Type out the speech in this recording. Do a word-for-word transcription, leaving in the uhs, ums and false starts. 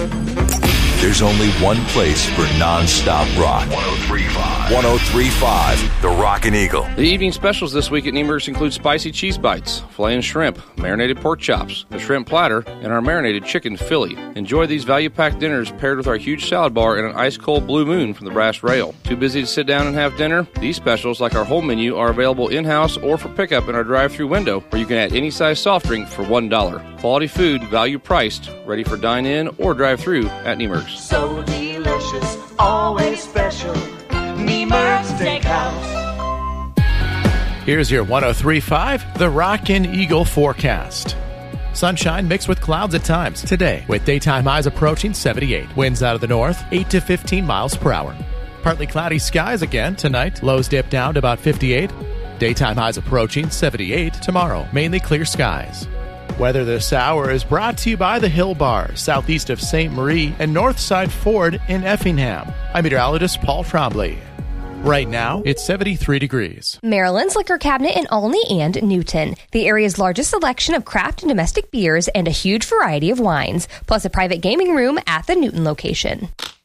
There's only one place for non-stop rock. one oh three point five. one oh three point five, The Rockin' Eagle. The evening specials this week at Niemer's include spicy cheese bites, filet and shrimp, marinated pork chops, a shrimp platter, and our marinated chicken Philly. Enjoy these value-packed dinners paired with our huge salad bar and an ice-cold Blue Moon from the Brass Rail. Too busy to sit down and have dinner? These specials, like our whole menu, are available in-house or for pickup in our drive-thru window, where you can add any size soft drink for one dollar. Quality food, value-priced, ready for dine-in or drive-thru at Niemer's. So delicious, always special. Niemer's Steakhouse. Here's your one oh three point five, The Rockin' Eagle forecast. Sunshine mixed with clouds at times today, with daytime highs approaching seventy-eight. Winds out of the north, eight to fifteen miles per hour. Partly cloudy skies again tonight. Lows dip down to about fifty-eight. Daytime highs approaching seventy-eight tomorrow. Mainly clear skies. Weather this hour is brought to you by the Hill Bar, southeast of Saint Marie, and Northside Ford in Effingham. I'm meteorologist Paul Trombley. Right now, it's seventy-three degrees. Maryland's Liquor Cabinet in Olney and Newton. The area's largest selection of craft and domestic beers and a huge variety of wines, plus a private gaming room at the Newton location.